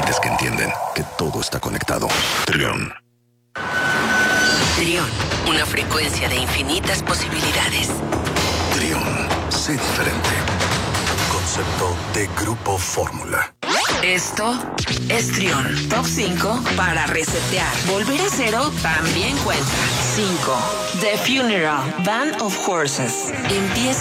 mentes que entienden que todo está conectado. Trión. Trión, una frecuencia de infinitas posibilidades. Trión, sé diferente. Concepto de Grupo Fórmula. Esto es Trión. Top 5 para resetear. Volver a cero también cuenta. 5. The Funeral, Band of Horses. Empieza